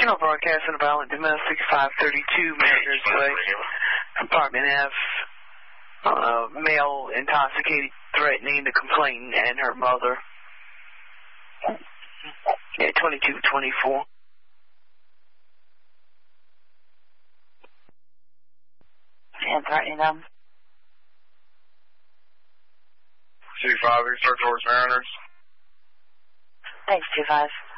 Channel broadcasting violent domestic 532 Mariners Way, Apartment F. Male intoxicated, threatening the complainant and her mother. Yeah, 2224. And threatening them. C5, East George Mariners. Thanks, 2-5.